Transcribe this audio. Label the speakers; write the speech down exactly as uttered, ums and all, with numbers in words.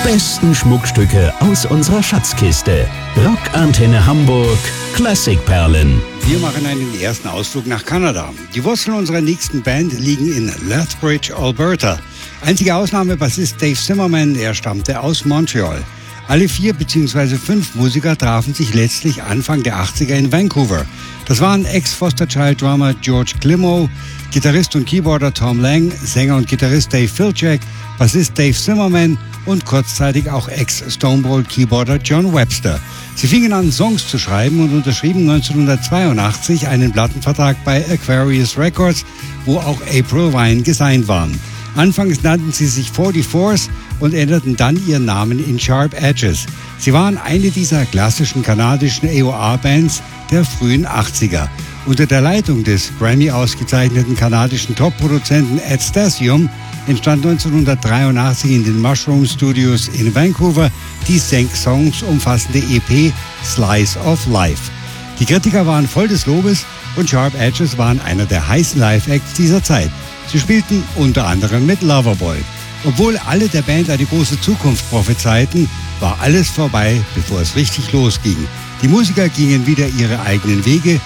Speaker 1: besten Schmuckstücke aus unserer Schatzkiste. Rockantenne Hamburg Klassikperlen.
Speaker 2: Wir machen einen ersten Ausflug nach Kanada. Die Wurzeln unserer nächsten Band liegen in Lethbridge, Alberta. Einzige Ausnahme Bassist Dave Zimmerman, er stammte aus Montreal. Alle vier bzw. fünf Musiker trafen sich letztlich Anfang der achtziger in Vancouver. Das waren Ex-Foster Child-Drummer George Klimow, Gitarrist und Keyboarder Tom Lang, Sänger und Gitarrist Dave Filczek, Bassist Dave Zimmerman und kurzzeitig auch Ex-Stonebrold-Keyboarder John Webster. Sie fingen an, Songs zu schreiben und unterschrieben neunzehnhundertzweiundachtzig einen Plattenvertrag bei Aquarius Records, wo auch April Wine gesigned waren. Anfangs nannten sie sich forty-fours und änderten dann ihren Namen in Sharp Edges. Sie waren eine dieser klassischen kanadischen A O R-Bands der frühen achtziger. Unter der Leitung des Grammy-ausgezeichneten kanadischen Top-Produzenten Ed Stasium entstand neunzehnhundertdreiundachtzig in den Mushroom Studios in Vancouver die sechs Songs umfassende E P Slice of Life. Die Kritiker waren voll des Lobes und Sharp Edges waren einer der heißen Live-Acts dieser Zeit. Sie spielten unter anderem mit Loverboy. Obwohl alle der Band eine große Zukunft prophezeiten, war alles vorbei, bevor es richtig losging. Die Musiker gingen wieder ihre eigenen Wege